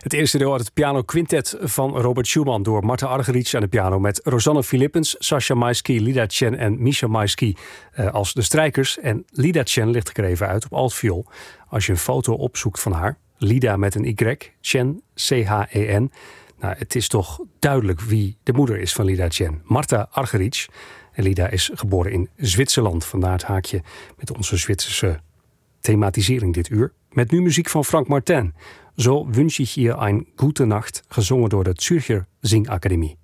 Het eerste deel uit het piano-quintet van Robert Schumann door Marta Argerich aan de piano met Rosanne Philippens, Sascha Maisky, Lida Chen en Misha Maisky als de strijkers. En Lida Chen ligt er even uit op altviool. Als je een foto opzoekt van haar, Lida met een Y, Chen, C-H-E-N. Nou, het is toch duidelijk wie de moeder is van Lida Chen. Marta Argerich. En Lida is geboren in Zwitserland. Vandaar het haakje met onze Zwitserse thematisering dit uur. Met nu muziek van Frank Martin. Zo wünsch ich ihr ein gute Nacht, gezongen door de Zürcher Singakademie.